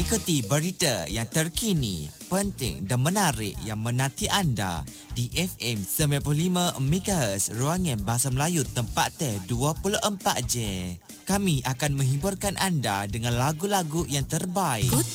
Ikuti berita yang terkini, penting dan menarik yang menanti anda di FM 95 MHz Ruangan Bahasa Melayu tempat teh 24 je. Kami akan menghiburkan anda dengan lagu-lagu yang terbaik.